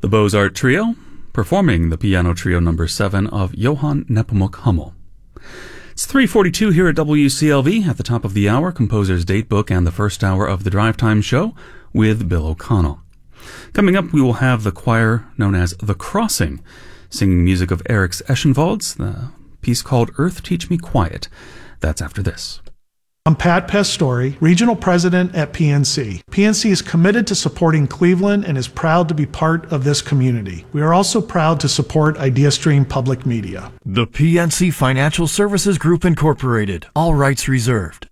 The Beaux-Art Trio, performing the piano trio number 7 of Johann Nepomuk Hummel. It's 3:42 here at WCLV. At the top of the hour, Composer's Datebook and the first hour of the Drive Time Show with Bill O'Connell. Coming up, we will have the choir known as The Crossing, singing music of Eric Eschenwald's, the piece called Earth Teach Me Quiet. That's after this. I'm Pat Pastore, Regional President at PNC. PNC is committed to supporting Cleveland and is proud to be part of this community. We are also proud to support IdeaStream Public Media. The PNC Financial Services Group Incorporated. All rights reserved.